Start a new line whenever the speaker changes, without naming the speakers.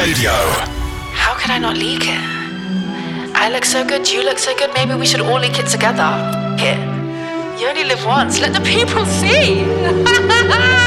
Radio.
How could I not leak it? I look so good, you look so good, maybe we should all leak it together. It. You only live once, let the people see.